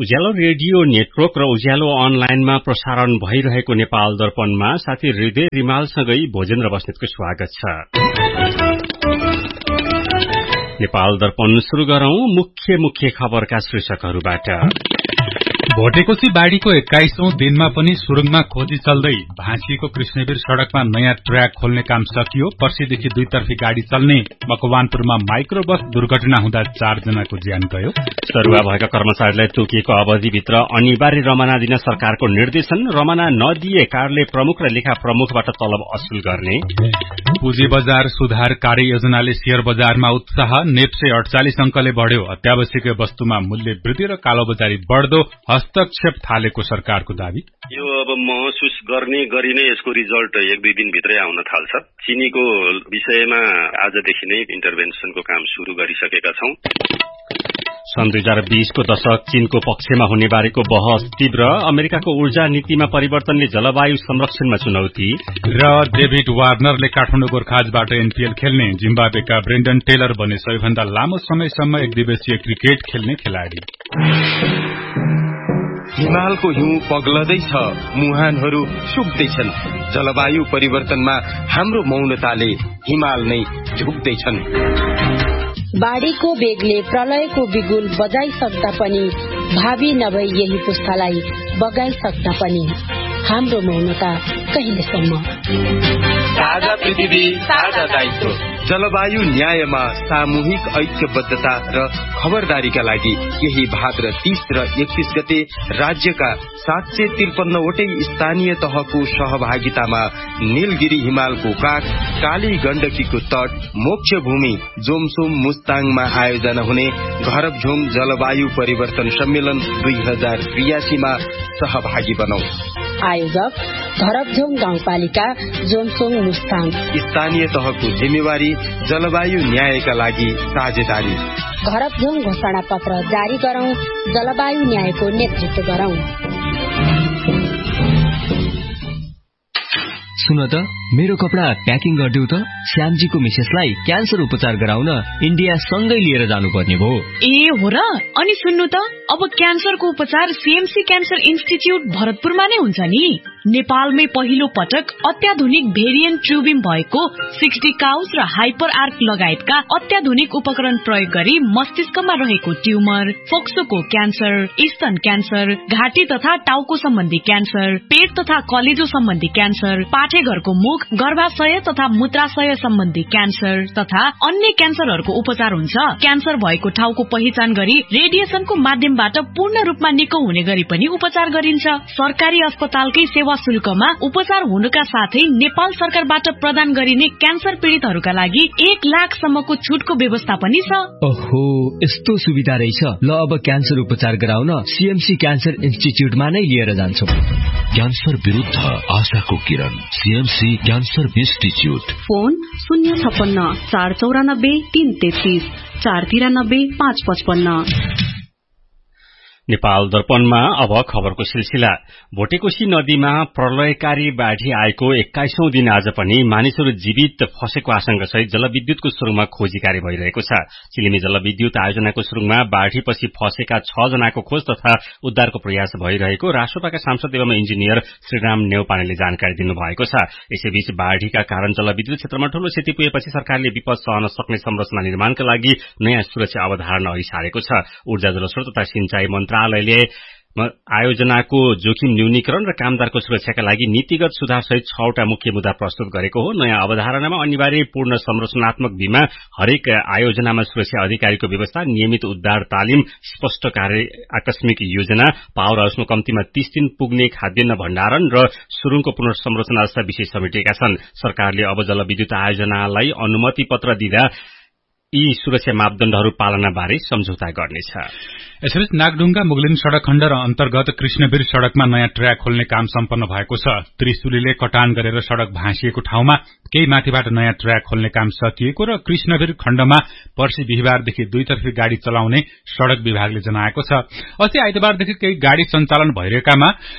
उज्यालो radio network र उज्यालो अनलाइनमा प्रसारण भइरहेको नेपाल दर्पणमा साथी हृदय रिमालसँगै भोजेन्द्र बस्नेतको स्वागत छ। नेपाल दर्पण शुरू गरौं मुख्य खबरका शीर्षकहरूबाट। भोटेकोशी बाढ़ीको 21औं दिनमा पनि सुरुङमा खोजी चल्दै भाँसिएको कृष्णवीर सड़कमा नयाँ ट्र्याक खोल्ने काम सकियो। पर्सीदेखि दुईतर्फी गाड़ी चल्ने मकवानपुरमा माइक्रो बस दुर्घटना हुँदा 4 जनाको ज्यान गयो। सरुवा भएका कर्मचारीलाई तोकिएको अवधिभित्र अनिवार्य रमाना दिन सरकारको निर्देशन। रमाना नदिए कार्यालय प्रमुख र लेखा प्रमुखबाट तलब असुल गर्ने। पुँजी बजार सुधार कार्ययोजनाले शेयर बजारमा उत्साह। नेप्से 48 अंकले बढ्यो। अत्यावश्यक वस्तुमा मूल्य वृद्धि र कालोबजारी बढ्दो हस्तक्षेप थालेको सरकारको दावी। यो अब महसुस गर्ने गरी नै यसको रिजल्ट 1-2 दिनभित्रै आउन थाल्छ। चिनीको विषयमा आजदेखि नै इन्टरभेन्सनको काम सुरु गरिसकेका छौं। सन् 2020 को दशक चीनको पक्षमा हुने बारेको बहस तीव्र। अमेरिकाको ऊर्जा नीतिमा परिवर्तनले जलवायु संरक्षणमा चुनौती। र डेभिड वार्नरले काठमाडौँ गोर्खाजबाट एनपीएल खेल्ने। जिम्बाब्वेका ब्रेन्डन टेलर बने सबैभन्दा लामो समयसम्म एकदिवसीय क्रिकेट खेल्ने खेलाडी। हिमालको हिउँ पग्लदैछ, मुहानहरू सुक्दैछन्। जलवायु परिवर्तनमा हाम्रो मौनताले हिमाल नै झुक्दैछन्। बाढ़ीको बेगले प्रलयको बिगुल बजाइसक्दा पनि, भावी नभई यही पुस्तालाई बगाइसक्दा पनि हाम्रो मौनता कहिलेसम्म? ताजा पृथ्वी, ताजा दायित्व। जलवायु न्यायमा सामूहिक ऐक्यबद्धता र खबरदारीका लागि यही भाद्र 30 र 31 गते राज्यका 753 वटै स्थानीय तहको सहभागितामा नीलगिरी हिमालको काख, काली गण्डकीको तट, मोक्ष भूमि जोमसोम मुस्ताङमा आयोजना हुने घरबझोम जलवायु परिवर्तन सम्मेलन 2083 मा सहभागी बनौ। आयोजक घरबझोम गाउँपालिका जोमसोङ मुस्ताङ। स्थानीय तहको जिम्मेवारी जलवायु न्यायका लागि साझेदारी। घरबझोम घोषणा पत्र जारी गरौं, जलवायु न्यायको नेतृत्व गरौं। सुन त, मेरो कपडा प्याकिङ गरिदेऊ त। श्यामजीको मिसेसलाई क्यान्सर उपचार गराउन इन्डिया सँगै लिएर जानुपर्ने भो। ए हो र? अनि सुन्नु त, अब क्यान्सरको उपचार सीएमसी क्यान्सर इन्स्टिच्युट भरतपुरमा नै हुन्छ नि। नेपालमै पहिलो पटक अत्याधुनिक भेरिएन्ट ट्युबिम भएको 60 काउस र हाइपर आर्क लगायतका अत्याधुनिक उपकरण प्रयोग गरी मस्तिष्कमा रहेको ट्युमर, फोक्सोको क्यान्सर, स्तन क्यान्सर, घाँटी तथा टाउको सम्बन्धी क्यान्सर, पेट तथा कलेजो सम्बन्धी क्यान्सर, पाठेघरको मुख, गर्भाशय तथा मूत्राशय सम्बन्धी क्यान्सर तथा अन्य क्यान्सरहरूको उपचार हुन्छ। क्यान्सर भएको ठाउँको पहिचान गरी रेडिएसनको माध्यमबाट पूर्ण रूपमा निको हुने गरी पनि उपचार गरिन्छ। सरकारी अस्पतालकै सेवा शुल्कमा उपचार हुनुका साथै नेपाल सरकारबाट प्रदान गरिने क्यान्सर पीड़ितहरूका लागि 1 लाखसम्मको छुटको व्यवस्था पनि छ। ओहो, यस्तो सुविधा रहेछ। ल, अब क्यान्सर उपचार गराउन सीएमसी क्यान्सर इन्स्टिच्युटमा नै लिएर जान्छौं। क्यान्सर विरुद्ध आशाको किरण, CMC cancer institute. Phone 056 494 333 493 555। Nepal दर्पणमा अब खबरको सिलसिला। भोटेकोशी नदीमा प्रलयकारी बाढ़ी आएको 21औं दिन आज पनि मानिसहरू जीवित फसेको आशंका सहित जलविद्युतको सुरुङमा खोजी कार्य भइरहेको छ। चिलिमी जलविद्युत आयोजनाको सुरुङमा बाढ़ीपछि फसेका 6 जनाको खोज तथा उद्धारको प्रयास भइरहेको राष्ट्रपाका सांसद एवं इन्जिनियर श्रीराम नेउपानेले जानकारी दिनुभएको छ। यसैबीच बाढ़ीका कारण जलविद्युत क्षेत्रमा ठूलो क्षति पुगेपछि सरकारले विपद सहन सक्ने संरचना निर्माणका लागि नयाँ सुरक्षा अवधारणा अघि सारेको छ। ऊर्जा जलस्रोत तथा सिंचाई मन्त्रालयले आयोजनाको जोखिम न्यूनीकरण र कामदारको सुरक्षाका लागि नीतिगत सुधार सहित 6वटा मुख्य मुद्दा प्रस्तुत गरेको हो। नयाँ अवधारणामा अनिवार्य पूर्ण संरचनात्मक बीमा, हरेक आयोजनामा सुरक्षा अधिकारीको व्यवस्था, नियमित उद्धार तालिम, स्पष्ट कार्य आकस्मिक योजना, पावर हाउसमा कम्तीमा 30 दिन पुग्ने खाद्यान्न भण्डारण र सुरुङको पुनर्संरचना जस्ता विषय समेटिएका छन्। सरकारले अब जलविद्युत आयोजनालाई अनुमति पत्र दिँदा यी सुरक्षा मापदण्डहरू पालना बारे सम्झौता गर्नेछ। यसैबीच नागढुङ्गा मुगलिन सड़क खण्ड र अन्तर्गत कृष्णवीर सड़कमा नयाँ ट्र्याक खोल्ने काम सम्पन्न भएको छ। त्रिशुलीले कटान गरेर सड़क भाँसिएको ठाउँमा केही माथिबाट नयाँ ट्र्याक खोल्ने काम सकिएको र कृष्णवीर खण्डमा पर्सि बिहिबारदेखि दुईतर्फी गाड़ी चलाउने सड़क विभागले जनाएको छ। अस्ति आइतबारदेखि केही गाड़ी सञ्चालन भइरहेकामा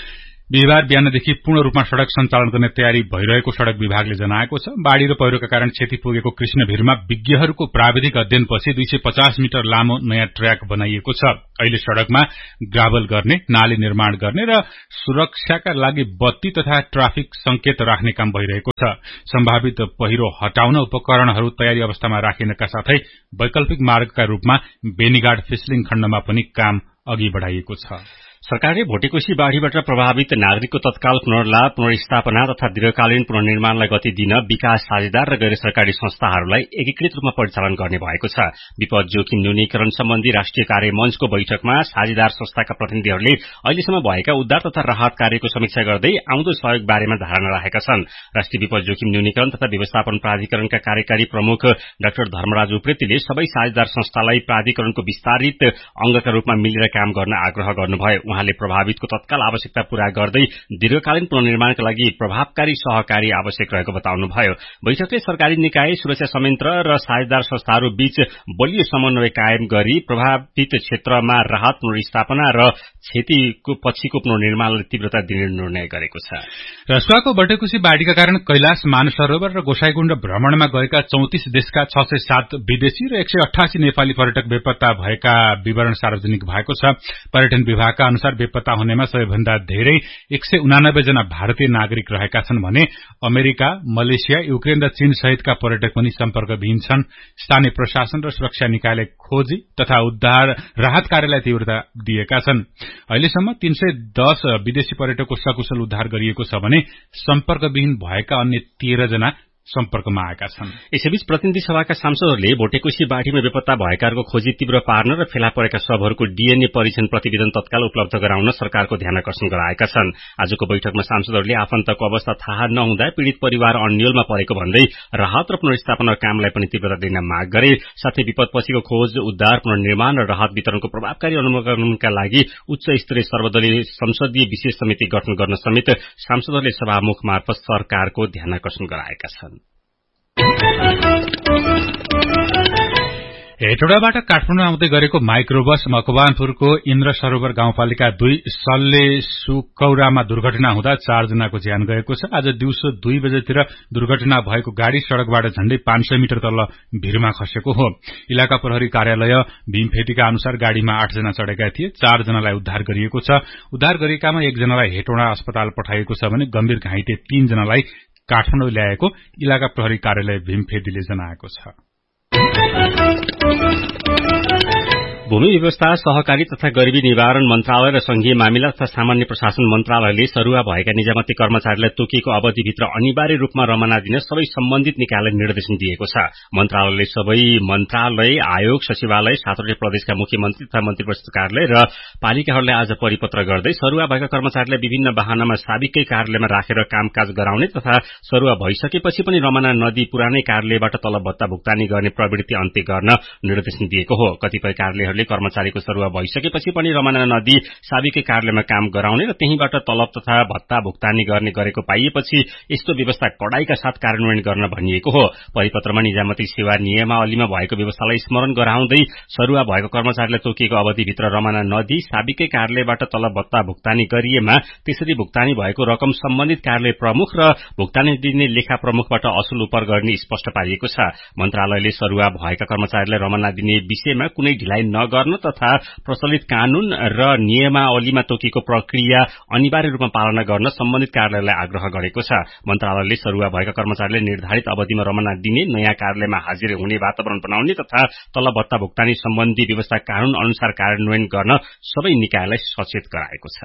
बिहिबार बिहानदेखि पूर्ण रूपमा सड़क सञ्चालन गर्ने तयारी भइरहेको सड़क विभागले जनाएको छ। बाढ़ी र पहिरोका कारण क्षति पुगेको कृष्णभिरमा विज्ञहरूको प्राविधिक अध्ययनपछि 250 मिटर लामो नयाँ ट्र्याक बनाइएको छ। अहिले सड़कमा ग्राभल गर्ने, नाली निर्माण गर्ने र सुरक्षाका लागि बत्ती तथा ट्राफिक संकेत राख्ने काम भइरहेको छ। सम्भावित पहिरो हटाउन उपकरणहरू तयारी अवस्थामा राखिनका साथै वैकल्पिक मार्गका रूपमा बेनीघाट फिसलिङ खण्डमा पनि काम अघि बढ़ाइएको छ। सरकारले भोटेकोशी बाढ़ीबाट प्रभावित नागरिकको तत्काल पुनर्लाभ, पुनर्स्थापना तथा दीर्घकालीन पुनर्निर्माणलाई गति दिन विकास साझेदार र गैर सरकारी संस्थाहरूलाई एकीकृत रूपमा परिचालन गर्ने भएको छ। विपद जोखिम न्यूनीकरण सम्बन्धी राष्ट्रिय कार्य मञ्चको बैठकमा साझेदार संस्थाका प्रतिनिधिहरूले अहिलेसम्म भएका उद्धार तथा राहत कार्यको समीक्षा गर्दै आउँदो सहयोग बारेमा धारणा राखेका छन्। राष्ट्रिय विपद जोखिम न्यूनीकरण तथा व्यवस्थापन प्राधिकरणका कार्यकारी प्रमुख डाक्टर धर्मराज उप्रेतीले सबै साझेदार संस्थालाई प्राधिकरणको विस्तारित अंगका रूपमा मिलेर काम गर्न आग्रह गर्नुभयो। उहाँले प्रभावितको तत्काल आवश्यकता पूरा गर्दै दीर्घकालीन पुनर्निर्माणका लागि प्रभावकारी सहकारी आवश्यक रहेको बताउनुभयो। बैठकले सरकारी निकाय, सुरक्षा संयन्त्र र साझेदार संस्थाहरू बीच बलियो समन्वय कायम गरी प्रभावित क्षेत्रमा राहत, पुनर्स्थापना र क्षतिको पछिको पुनर्निर्माणलाई तीव्रता दिने निर्णय गरेको छ। रसुवाको बटेकुशी बाढ़ीका कारण कैलाश, मानसरोवर र गोसाईकुण्ड भ्रमणमा गएका 34 देशका 607 विदेशी र 188 नेपाली पर्यटक बेपत्ता भएका विवरण सार्वजनिक भएको छ। पर्यटन विभागका अनुसार बेपत्ता हुनेमा सबैभन्दा धेरै 189 जना भारतीय नागरिक रहेका छन् भने अमेरिका, मलेसिया, युक्रेन र चीन सहितका पर्यटक पनि सम्पर्कविहीन छन्। स्थानीय प्रशासन र सुरक्षा निकायले खोजी तथा उद्धार राहत कार्यलाई तीव्रता दिएका छन्। अहिलेसम्म 310 विदेशी पर्यटकको सकुशल उद्धार गरिएको छ भने सम्पर्कविहीन भएका अन्य 13 जना सम्पर्कमा आएका छन्। यसैबीच प्रतिनिधि सभाका सांसदहरूले भोटेकोशी बाढ़ीमा बेपत्ता भएकाहरूको खोजी तीव्र पार्न र फेला परेका शवहरूको डीएनए परीक्षण प्रतिवेदन तत्काल उपलब्ध गराउन सरकारको ध्यान आकर्षण गराएका छन्। आजको बैठकमा सांसदहरूले आफन्तको अवस्था थाहा नहुँदा पीड़ित परिवार अन्योलमा परेको भन्दै राहत र पुनर्स्थापना कामलाई पनि तीव्रता दिन माग गरे। साथै विपदपछिको खोज, उद्धार, पुनर्निर्माण र राहत वितरणको प्रभावकारी अनुगमनका लागि उच्च स्तरीय सर्वदलीय संसदीय विशेष समिति गठन गर्न समेत सांसदहरूले सभामुख मार्फत सरकारको ध्यान आकर्षण गराएका छन्। हेटौडाबाट काठमाडौँ आउँदै गरेको माइक्रोबस मकवानपुरको इन्द्र सरोवर गाउँपालिका 2 सल्ले सुकौरामा दुर्घटना हुँदा 4 जनाको ज्यान गएको छ। आज दिउँसो 2 बजेतिर दुर्घटना भएको गाड़ी सड़कबाट झण्डै 500 मिटर तल भिरमा खसेको हो। इलाका प्रहरी कार्यालय भीमफेटीका अनुसार गाड़ीमा 8 जना चढेका थिए। 4 जनालाई उद्धार गरिएको छ। उद्धार गरिएकामा 1 जनालाई हेटौडा अस्पताल पठाइएको छ भने गम्भीर घाइते 3 जनालाई काठमाडौँ ल्याएको इलाका प्रहरी कार्यालय भीमफेटीले जनाएको छ। भूमि व्यवस्था, सहकारी तथा गरीबी निवारण मन्त्रालय र संघीय मामिला तथा सामान्य प्रशासन मन्त्रालयले सरुवा भएका निजामती कर्मचारीलाई तोकिएको अवधिभित्र अनिवार्य रूपमा रमना दिन सबै सम्बन्धित निकायलाई निर्देशन दिएको छ। मन्त्रालयले सबै मन्त्रालय, आयोग, सचिवालय, 7वटै प्रदेशका मुख्यमन्त्री तथा मन्त्री परिषद कार्यालय र पालिकाहरूलाई आज परिपत्र गर्दै सरुवा भएका कर्मचारीलाई विभिन्न बहानामा साबिकै कार्यालयमा राखेर कामकाज गराउने तथा सरुवा भइसकेपछि पनि रमना नदी पुरानै कार्यालयबाट तलब भत्ता भुक्तानी गर्ने प्रवृत्ति अन्त्य गर्न निर्देशन दिएको हो। कतिपय कार्यालयहरूले कर्मचारीको सरुवा भइसकेपछि पनि रमना नदी साबिकै कार्यालयमा काम गराउने र त्यहीबाट तलब तथा भत्ता भुक्तानी गर्ने गरेको पाइएपछि यस्तो व्यवस्था कडाईका साथ कार्यान्वयन गर्न भनिएको हो। परिपत्रमा निजामती सेवा नियमावलीमा भएको व्यवस्थालाई स्मरण गराउँदै सरुवा भएको कर्मचारीलाई तोकिएको अवधिभित्र रमना नदी साबिकै कार्यालयबाट तलब भत्ता भुक्तानी गरिएमा त्यसरी भुक्तानी भएको रकम सम्बन्धित कार्यालय प्रमुख र भुक्तानी दिने लेखा प्रमुखबाट असुल उपर गर्ने स्पष्ट पारिएको छ। मन्त्रालयले सरुवा भएका कर्मचारीलाई रमना दिने विषयमा कुनै ढिलाइ गर्न तथा प्रचलित कानून र नियमावलीमा तोकिएको प्रक्रिया अनिवार्य रूपमा पालना गर्न सम्बन्धित कार्यालयलाई आग्रह गरेको छ। मन्त्रालयले सरुवा भएका कर्मचारीले निर्धारित अवधिमा रमना दिने, नयाँ कार्यालयमा हाजिर हुने वातावरण बनाउने तथा तलब भत्ता भुक्तानी सम्बन्धी व्यवस्था कानून अनुसार कार्यान्वयन गर्न सबै निकायलाई सचेत गराएको छ।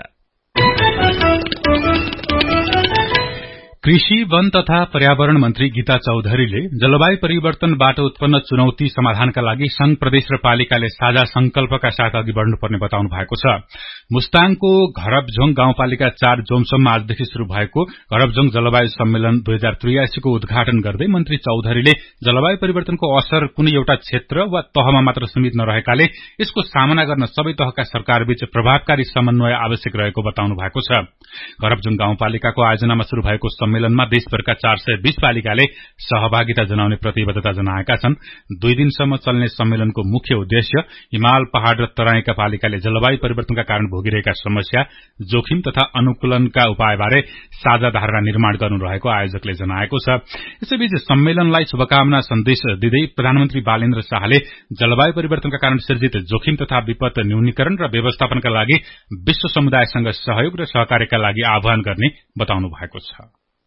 कृषि, वन तथा पर्यावरण मन्त्री गीता चौधरीले जलवायु परिवर्तनबाट उत्पन्न चुनौती समाधानका लागि संघ, प्रदेश र पालिकाले साझा संकल्पका साथ अघि बढ़नुपर्ने बताउनु भएको छ। मुस्ताङको घरबझोङ गाउँपालिका 4 जोमसम्म आजदेखि शुरू भएको घरबझोङ जलवायु सम्मेलन 2083 को उद्घाटन गर्दै मन्त्री चौधरीले जलवायु परिवर्तनको असर कुनै एउटा क्षेत्र वा तहमा मात्र सीमित नरहेकाले यसको सामना गर्न सबै तहका सरकारबीच प्रभावकारी समन्वय आवश्यक रहेको बताउनु भएको छ। घरबझोङ गाउँपालिकाको आयोजनामा शुरू भएको सम्मेलनमा देशभरका 420 पालिकाले सहभागिता जनाउने प्रतिबद्धता जनाएका छन्। 2 दिनसम्म चल्ने सम्मेलनको मुख्य उद्देश्य हिमाल, पहाड़ र तराईका पालिकाले जलवायु परिवर्तनका कारण भोगिरहेका समस्या, जोखिम तथा अनुकूलनका उपायबारे साझा धारणा निर्माण गर्नु रहेको आयोजकले जनाएको छ। यसैबीच सम्मेलनलाई शुभकामना सन्देश दिँदै प्रधानमन्त्री बालेन्द्र शाहले जलवायु परिवर्तनका कारण सिर्जित जोखिम तथा विपद न्यूनीकरण र व्यवस्थापनका लागि विश्व समुदायसँग सहयोग र सहकार्यका लागि आह्वान गर्ने बताउनु भएको छ।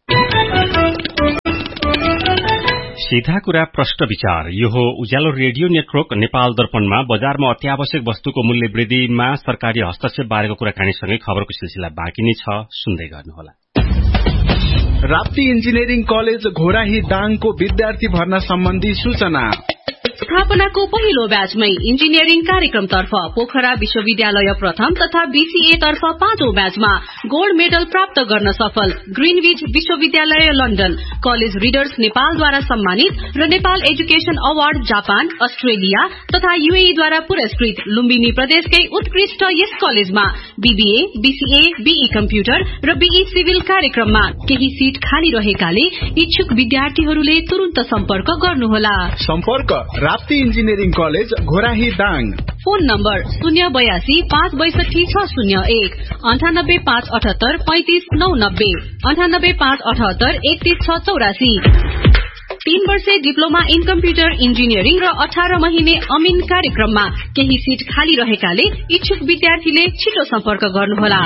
सीधा कुरा प्रश्न विचार। यो हो उज्यालो रेडियो नेटवर्क नेपाल दर्पणमा बजारमा अत्यावश्यक वस्तुको मूल्य वृद्धिमा सरकारी हस्तक्षेप बारेको कुराकानीसँगै खबरको सिलसिला बाँकी नै छ, सुन्दै गर्नुहोला। राप्ती इन्जिनियरिङ कलेज घोराही दाङको विद्यार्थी भर्ना सम्बन्धी सूचना। स्थापनाको पहिलो ब्याचमै इन्जिनियरिङ कार्यक्रमतर्फ पोखरा विश्वविद्यालय प्रथम तथा बीसीए तर्फ 5औं ब्याचमा गोल्ड मेडल प्राप्त गर्न सफल ग्रीनविच विश्वविद्यालय लन्डन, कलेज रिडर्स नेपालद्वारा सम्मानित र Nepal education award Japan, Australia तथा यूएई द्वारा पुरस्कृत लुम्बिनी प्रदेशकै उत्कृष्ट यस कलेजमा बीबीए, बीसीए, बीई कम्प्युटर र बीई सिभिल कार्यक्रममा केही सीट खाली रहेकाले इच्छुक विद्यार्थीहरूले तुरुन्त सम्पर्क गर्नुहोला। सम्पर्क Rapti engineering college Ghorahi Dang. Phone number 082 562 601 98 578 35 990 98 578 31 684। 3 वर्षे डिप्लोमा इन कम्प्युटर इन्जिनियरिङ र 18 महिने अमिन कार्यक्रममा केही सीट खाली रहेकाले इच्छुक विद्यार्थीले छिटो सम्पर्क गर्नुहोला।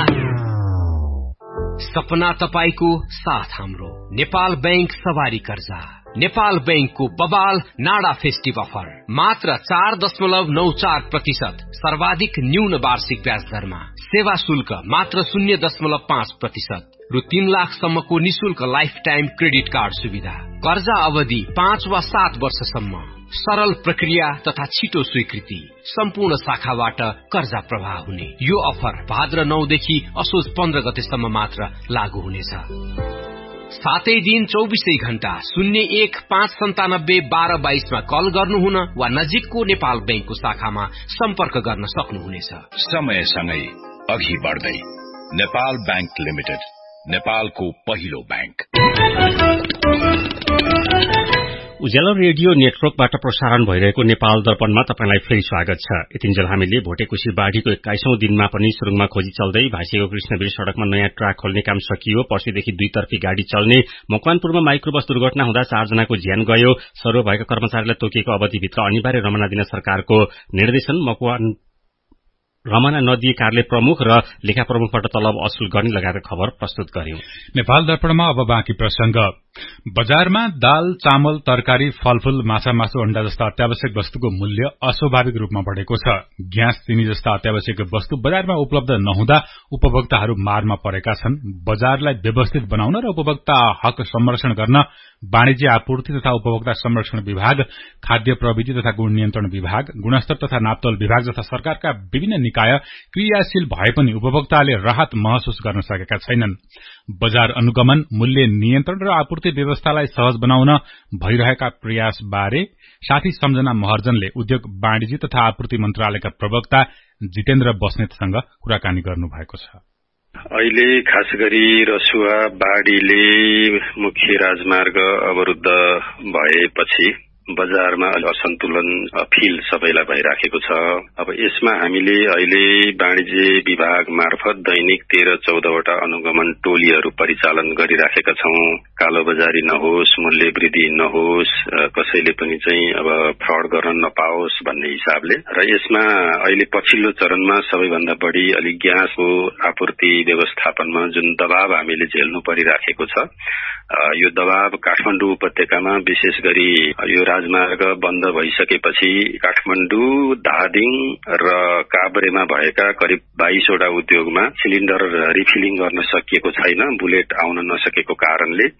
सपना तपाईको साथ हाम्रो। नेपाल बैंक सवारी कर्जा। नेपाल बैंकको बबाल नाडा फेस्टिभ अफर मात्र 4.94% सर्वाधिक न्यून वार्षिक ब्याज दरमा। सेवा शुल्क मात्र 0.5% रु 3 लाखसम्मको निशुल्क लाइफ टाइम क्रेडिट कार्ड सुविधा। कर्जा अवधि 5 वा 7 वर्षसम्म। सरल प्रक्रिया तथा छिटो स्वीकृति। सम्पूर्ण शाखाबाट कर्जा प्रवाह हुने यो अफर भाद्र 9 देखि असोज 15 गतेसम्म मात्र लागू हुनेछ। 7 दिन 24 घण्टा 01 597 12 22 मा कल गर्नुहुन वा नजिकको नेपाल बैंकको शाखामा सम्पर्क गर्न सक्नुहुनेछ। समयसँगै अघि बढ्दै नेपाल बैंक लिमिटेड, नेपालको पहिलो बैंक। उज्यालो रेडियो नेटवर्कबाट प्रसारण भइरहेको नेपाल दर्पणमा तपाईलाई फेरि स्वागत छ। यतिन्जेल हामीले भोटेकोशी बाढीको 21औं दिनमा पनि सुरुङमा खोजी चल्दै भाषिएको कृष्णवीर सड़कमा नयाँ ट्र्याक खोल्ने काम सकियो। पर्सिदेखि 2 तर्फी गाड़ी चल्ने। मकवानपुरमा माइक्रोबस दुर्घटना हुँदा 4 जनाको ज्यान गयो। सर्व भएका कर्मचारीलाई तोकिएको अवधिभित्र अनिवार्य रमना दिन सरकारको निर्देशन। रमना नदिए कार्यालय प्रमुख र लेखा प्रमुखबाट तलब असुल गर्ने लगायतका खबर प्रस्तुत गर्यौं। नेपाल दर्पणमा अब बाँकी प्रसंग। बजारमा दाल, चामल, तरकारी, फलफूल, माछा, मासु, अण्डा जस्ता अत्यावश्यक वस्तुको मूल्य अस्वाभाविक रूपमा बढेको छ। ग्यास, चिनी जस्ता अत्यावश्यक वस्तु बजारमा उपलब्ध नहुँदा उपभोक्ताहरू मारमा परेका छन्। बजारलाई व्यवस्थित बनाउन र उपभोक्ता हक संरक्षण गर्न वाणिज्य आपूर्ति तथा उपभोक्ता संरक्षण विभाग, खाद्य प्रविधि तथा गुण नियन्त्रण विभाग, गुणस्तर तथा नापतोल विभाग जस्ता सरकारका विभिन्न निकाय क्रियाशील भए पनि उपभोक्ताले राहत महसुस गर्न सकेका छैनन्। बजार अनुगमन, मूल्य नियन्त्रण र आपूर्ति व्यवस्थालाई सहज बनाउन भइरहेका प्रयास बारे साथी सम्झना महर्जनले उद्योग, वाणिज्य तथा आपूर्ति मन्त्रालयका प्रवक्ता जितेन्द्र बस्नेतसँग कुराकानी गर्नु भएको छ। अहिले खास गरी रसुवा बाढीले मुख्य राजमार्ग अवरुद्ध भएपछि बजारमा असन्तुलन फिल सबैलाई भइराखेको छ। अब यसमा हामीले अहिले वाणिज्य विभाग मार्फत दैनिक 13-14 वटा अनुगमन टोलीहरू परिचालन गरिराखेका छौं। कालो बजारी नहोस्, मूल्य वृद्धि नहोस्, कसैले पनि चाहिँ अब फ्रड गर्न नपाओस् भन्ने हिसाबले र यसमा अहिले पछिल्लो चरणमा सबैभन्दा बढी अलि ग्यासको आपूर्ति व्यवस्थापनमा जुन दबाव हामीले झेल्नु परिराखेको छ, यो दबाव काठमाडौँ उपत्यकामा विशेष गरी यो राजमार्ग बन्द भइसकेपछि काठमाडौँ, धादिङ र काभ्रेमा भएका करिब 22 वटा उद्योगमा सिलिन्डर रिफिलिङ गर्न सकिएको छैन, बुलेट आउन नसकेको कारणले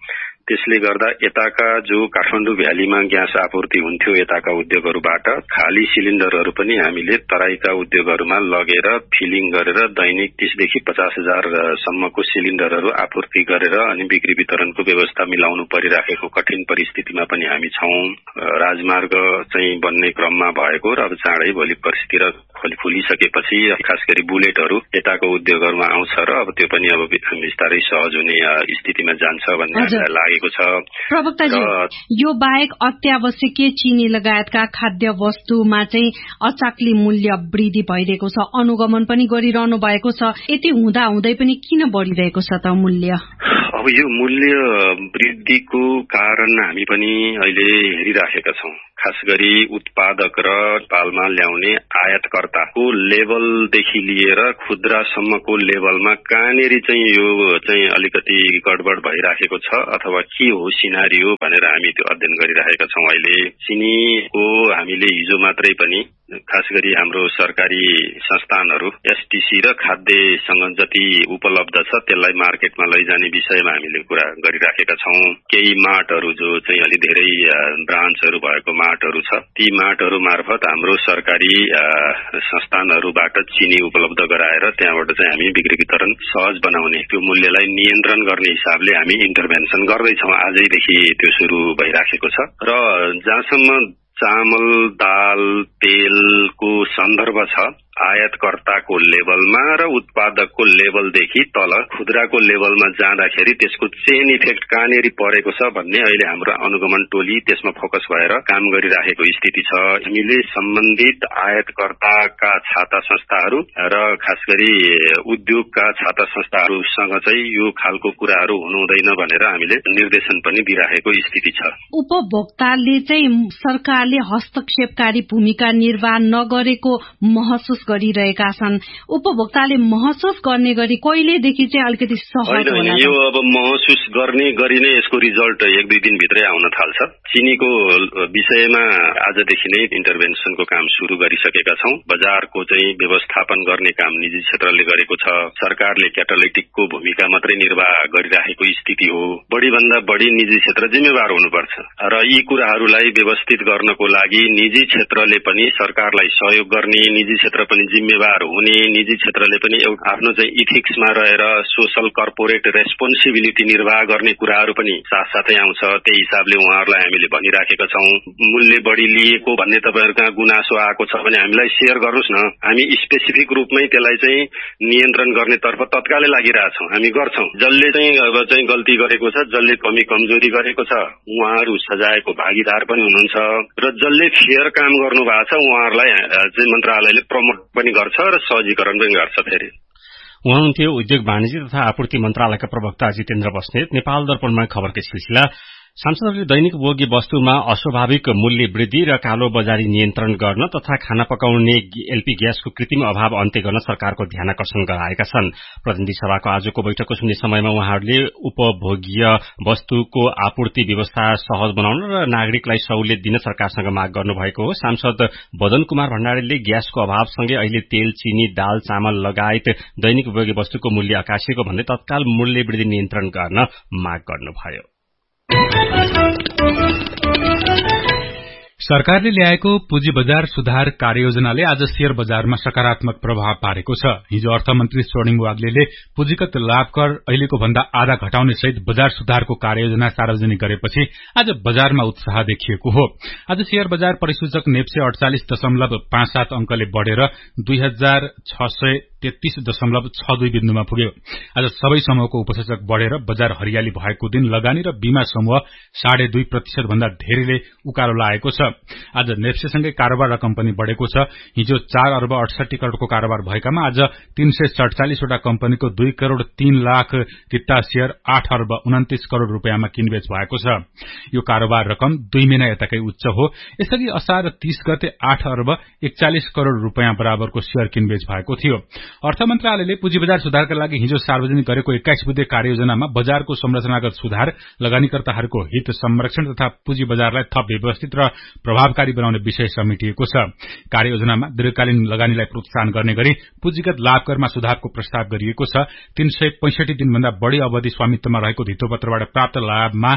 त्यसले गर्दा यताका जो काठमाडौँ भ्यालीमा ग्यास आपूर्ति हुन्थ्यो यताका उद्योगहरूबाट खाली सिलिन्डरहरू पनि हामीले तराईका उद्योगहरूमा लगेर फिलिङ गरेर दैनिक 30 देखि 50,000 सम्मको सिलिन्डरहरू आपूर्ति गरेर अनि बिक्री वितरणको व्यवस्था मिलाउनु परिराखेको कठिन परिस्थितिमा पनि हामी छौं। राजमार्ग चाहिँ बन्ने क्रममा भएको र अब चाँडै भोलि पर्सितिर खुलिसकेपछि खास गरी बुलेटहरू यताको उद्योगहरूमा आउँछ र अब त्यो पनि अब बिस्तारै सहज हुने स्थितिमा जान्छ भन्ने हामीलाई लागेको छ। प्रवक्ताजी, यो बाहेक अत्यावश्यकीय चिनी लगायतका खाद्य वस्तुमा चाहिँ अचाक्ली मूल्य वृद्धि भइरहेको छ, अनुगमन पनि गरिरहनु भएको छ। यति हुँदा हुँदै पनि किन बढ़िरहेको छ त मूल्य? अब यो मूल्य वृद्धिको कारण हामी पनि अहिले हेरिराखेका छौं। खास गरी उत्पादक र नेपालमा ल्याउने आयातकर्ताको लेभलदेखि लिएर खुद्रासम्मको लेभलमा कहाँनेरि चाहिँ यो चाहिँ अलिकति गडबड भइराखेको छ अथवा के हो सिनारियो भनेर हामी त्यो अध्ययन गरिराखेका छौं। अहिले चिनीको हामीले हिजो मात्रै पनि खास गरी हाम्रो सरकारी संस्थानहरू एसटीसी र खाद्यसँग जति उपलब्ध छ त्यसलाई मार्केटमा लैजाने विषयमा हामीले कुरा गरिराखेका छौं। केही मार्टहरू जो चाहिँ अलि धेरै ब्रान्चहरू भएको मार्टहरू छ, ती मार्टहरू मार्फत हाम्रो सरकारी संस्थानहरूबाट चिनी उपलब्ध गराएर त्यहाँबाट चाहिँ हामी बिक्री वितरण सहज बनाउने, त्यो मूल्यलाई नियन्त्रण गर्ने हिसाबले हामी इन्टरभेन्सन गर्दैछौं। आजैदेखि त्यो सुरु भइराखेको छ र जहाँसम्म चामल, दाल, तेलको सन्दर्भ छ, आयातकर्ताको लेभलमा र उत्पादकको लेभलदेखि तल खुद्राको लेभलमा जाँदाखेरि त्यसको चेन इफेक्ट कहाँनेरि परेको छ भन्ने अहिले हाम्रो अनुगमन टोली त्यसमा फोकस भएर काम गरिराखेको स्थिति छ। हामीले सम्बन्धित आयातकर्ताका छाता संस्थाहरू र खास गरी उद्योगका छाता संस्थाहरूसँग चाहिँ यो खालको कुराहरू हुनु हुँदैन भनेर हामीले निर्देशन पनि दिइराखेको स्थिति छ। उपभोक्ताले चाहिँ सरकारले हस्तक्षेपकारी भूमिका निर्वाह नगरेको महसुस गरिरहेका छन्। उपभोक्ताले महसुस गर्ने गरी कहिलेदेखि चाहिँ अलिकति सहज होला? यो अब महसुस गर्ने गरी नै यसको रिजल्ट 1-2 दिनभित्रै आउन थाल्छ। चिनीको विषयमा आजदेखि नै इन्टरभेन्सनको काम सुरु गरिसकेका छौं। बजारको चाहिँ व्यवस्थापन गर्ने काम निजी क्षेत्रले गरेको छ। सरकारले क्याटालिटिकको भूमिका मात्रै निर्वाह गरिराखेको स्थिति हो। बढीभन्दा बढी निजी क्षेत्र जिम्मेवार हुनुपर्छ र यी कुराहरूलाई व्यवस्थित गर्नको लागि निजी क्षेत्रले पनि सरकारलाई सहयोग गर्ने, निजी क्षेत्र पनि जिम्मेवार हुने, निजी क्षेत्रले पनि एउटा आफ्नो चाहिँ इथिक्समा रहेर सोशल कर्पोरेट रेस्पोन्सिबिलिटी निर्वाह गर्ने कुराहरू पनि साथसाथै आउँछ। त्यही हिसाबले उहाँहरूलाई हामीले भनिराखेका छौं। मूल्य बढी लिएको भन्ने तपाईहरुका गुनासो आएको छ भने हामीलाई शेयर गर्नुस् न, हामी स्पेसिफिक रूपमै त्यसलाई चाहिँ नियन्त्रण गर्ने तर्फ तत्कालै लागिरहेछौं। हामी गर्छौं। जसले चाहिँ अब चाहिँ गल्ती गरेको छ, जसले कमी कमजोरी गरेको छ, उहाँहरू सजायको भागीदार पनि हुनुहुन्छ र जसले फेयर काम गर्नु भएको छ उहाँहरूलाई चाहिँ मन्त्रालयले प्रमोट पनि गर्छ र सहजीकरण पनि गर्छ। फेरि उहाँ हुन्थ्यो उद्योग वाणिज्य तथा आपूर्ति मन्त्रालयका प्रवक्ता जितेन्द्र बस्नेत। नेपाल दर्पणमा खबरकै सिलसिला। सांसदहरूले दैनिक उपभोग्य वस्तुमा अस्वाभाविक मूल्य वृद्धि र कालो बजारी नियन्त्रण गर्न तथा खाना पकाउने एलपी ग्यासको कृत्रिम अभाव अन्त्य गर्न सरकारको ध्यानाकर्षण गराएका छन्। प्रतिनिधि सभाको आजको बैठकको सुन्ने समयमा उहाँहरूले उपभोग्य वस्तुको आपूर्ति व्यवस्था सहज बनाउन र नागरिकलाई सहुलियत दिन सरकारसँग माग गर्नुभएको हो। सांसद बदन कुमार भण्डारीले ग्यासको अभावसँगै अहिले तेल, चिनी, दाल, चामल लगायत दैनिक उपभोग्य वस्तुको मूल्य आकाशिएको भन्दै तत्काल मूल्य वृद्धि नियन्त्रण गर्न माग गर्नुभयो। सरकारले ल्याएको पुँजी बजार सुधार कार्ययोजनाले आज शेयर बजारमा सकारात्मक प्रभाव पारेको छ। हिजो अर्थमन्त्री स्वर्णिम वाग्लेले पुँजीगत लाभ कर अहिलेको भन्दा आधा घटाउने सहित बजार सुधारको कार्ययोजना सार्वजनिक गरेपछि आज बजारमा उत्साह देखिएको हो। आज शेयर बजार परिसूचक नेप्से 48.57 अंकले बढ़ेर 2663.62 बिन्दुमा पुग्यो। आज सबै समूहको उपसूचक बढ़ेर बजार हरियाली भएको दिन लगानी र बीमा समूह 2.5% भन्दा धेरैले उकालो लागेको छ। आज नेप्सेसँगै कारोबार रकम पनि बढ़ेको छ। हिजो 4 अर्ब 68 करोड़को कारोबार भएकामा आज 347 वटा कम्पनीको 2 करोड़ 3 लाख किता शेयर 8 अर्ब 29 करोड़ रुपियाँमा किनबेच भएको छ। यो कारोबार रकम 2 महिना यताकै उच्च हो। यसअघि असार 30 गते 8 अर्ब 41 करोड़ रुपियाँ बराबरको शेयर किनबेच भएको थियो। अर्थ मन्त्रालयले पुँजी बजार सुधारका लागि हिजो सार्वजनिक गरेको 21 बुँदे कार्ययोजनामा बजारको संरचनागत सुधार, लगानीकर्ताहरूको हित संरक्षण तथा पुँजी बजारलाई थप व्यवस्थित र प्रभावकारी बनाउने विषय समेटिएको छ। कार्ययोजनामा दीर्घकालीन लगानीलाई प्रोत्साहन गर्ने गरी पुँजीगत लाभ करमा सुधारको प्रस्ताव गरिएको छ। 365 दिनभन्दा बढ़ी अवधि स्वामित्वमा रहेको धितोपत्रबाट प्राप्त लाभमा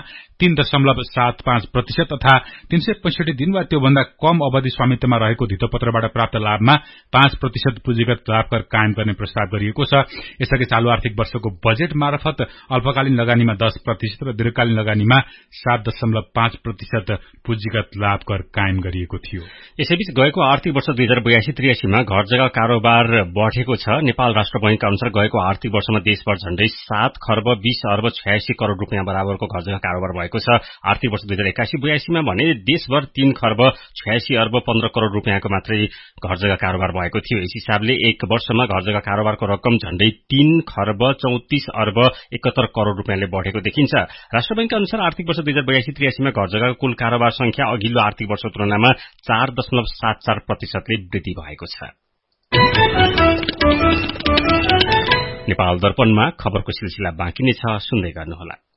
3.75% तथा 365 दिन वा त्योभन्दा कम अवधि स्वामित्वमा रहेको धितोपत्रबाट प्राप्त लाभमा 5% पुँजीगत लाभ कर कायम गर्ने प्रस्ताव गरिएको छ। यसअघि चालू आर्थिक वर्षको बजेट मार्फत अल्पकालीन लगानीमा 10% र दीर्घकालीन लगानीमा 7.5% पुँजीगत लाभ कर कायम गरिएको थियो। यसैबीच गएको आर्थिक वर्ष 2082-83 मा घर जग्गा कारोबार बढ़ेको छ। नेपाल राष्ट्र बैंकका अनुसार गएको आर्थिक वर्षमा देशभर झण्डै 7 खर्ब 20 अर्ब 86 करोड़ रुपियाँ बराबरको घर जग्गा कारोबार भएको छ। आर्थिक वर्ष 2081-82 मा भने देशभर 3 खर्ब 86 अर्ब 15 करोड़ रुपियाँको मात्रै घर जग्गा कारोबार भएको थियो। यस हिसाबले एक वर्षमा घर जग्गा कारोबारको रकम झण्डै 3 खर्ब 34 अर्ब 71 करोड़ रुपियाँले बढ़ेको देखिन्छ। राष्ट्र बैंकका अनुसार आर्थिक वर्ष 2082-83 मा घर जग्गाको कुल कारोबार संख्या अघिल्लो आर्थिक वर्षको तुलनामा 4.74% ले वृद्धि भएको छ। नेपाल दर्पणमा खबरको सिलसिला बाँकी नै छ, सुन्दै गर्नुहोला।